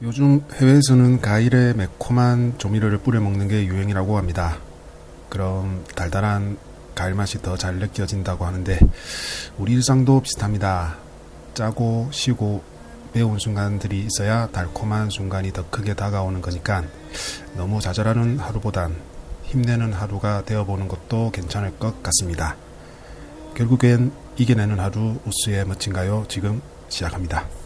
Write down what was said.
요즘 해외에서는 과일에 매콤한 조미료를 뿌려 먹는 게 유행이라고 합니다. 그럼 달달한 과일 맛이 더 잘 느껴진다고 하는데 우리 일상도 비슷합니다. 짜고 시고 매운 순간들이 있어야 달콤한 순간이 더 크게 다가오는 거니까 너무 좌절하는 하루보단 힘내는 하루가 되어보는 것도 괜찮을 것 같습니다. 결국엔 이겨내는 하루 우스의 멋진가요? 지금 시작합니다.